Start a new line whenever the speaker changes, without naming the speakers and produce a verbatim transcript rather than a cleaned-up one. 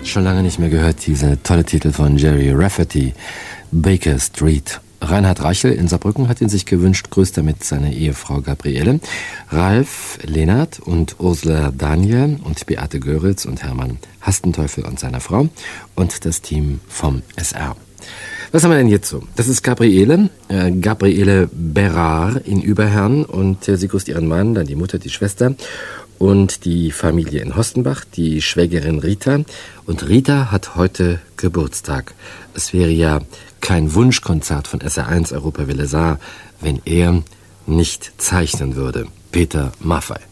Schon lange nicht mehr gehört, dieser tolle Titel von Jerry Rafferty, Baker Street. Reinhard Reichel in Saarbrücken hat ihn sich gewünscht, grüßt damit seine Ehefrau Gabriele, Ralf Lehnert und Ursula Daniel und Beate Göritz und Hermann Hastenteufel und seiner Frau und das Team vom S R. Was haben wir denn jetzt so? Das ist Gabriele, äh, Gabriele Berard in Überherrn und äh, sie grüßt ihren Mann, dann die Mutter, die Schwester und die Familie in Hostenbach, die Schwägerin Rita. Und Rita hat heute Geburtstag. Es wäre ja kein Wunschkonzert von S R eins Europawelle Saar, wenn er nicht zeichnen würde. Peter Maffay.